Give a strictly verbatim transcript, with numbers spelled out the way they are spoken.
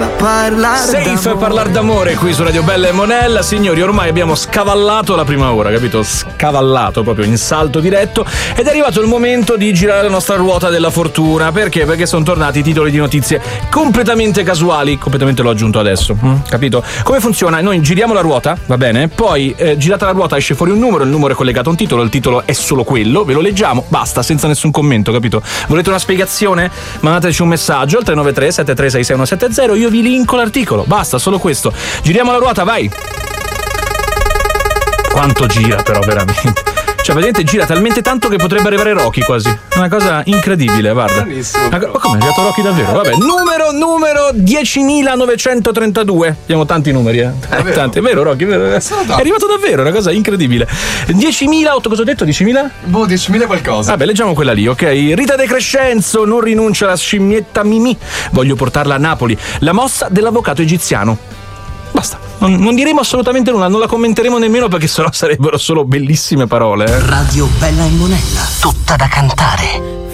da parlare Safe d'amore. parlare d'amore qui su Radio Bella e Monella. Signori, ormai abbiamo scavallato la prima ora, capito? Scavallato proprio in salto diretto. Ed è arrivato il momento di girare la nostra ruota della fortuna. Perché? Perché sono tornati i titoli di notizie completamente casuali. Completamente l'ho aggiunto adesso, hm? Capito? Come funziona? Noi giriamo la ruota, va bene? Poi eh, girata la ruota esce fuori un numero, il numero è collegato a un titolo, il titolo è solo quello, ve lo leggiamo, basta, senza nessun commento, capito? Volete una spiegazione? Mandateci un messaggio al tre nove tre sette tre sei sei uno sette zero, io vi linko l'articolo, basta, solo questo. Giriamo la ruota, vai! Quanto gira però, veramente. Cioè, vedete, gira talmente tanto che potrebbe arrivare Rocky quasi. Una cosa incredibile, guarda. Benissimo. Ma come? È arrivato Rocky davvero? Vabbè, numero, numero diecimilanovecentotrentadue. Abbiamo tanti numeri, eh. È vero. Tanti, è vero, Rocky? È, vero. È arrivato davvero, una cosa incredibile. diecimila, cosa ho detto? diecimila? Boh, diecimila qualcosa. Vabbè, leggiamo quella lì, ok? Rita De Crescenzo non rinuncia alla scimmietta Mimì. Voglio portarla a Napoli. La mossa dell'avvocato egiziano. Basta, non, non diremo assolutamente nulla, non la commenteremo nemmeno perché sennò sarebbero solo bellissime parole. Eh? Radio Bella e Monella, tutta da cantare.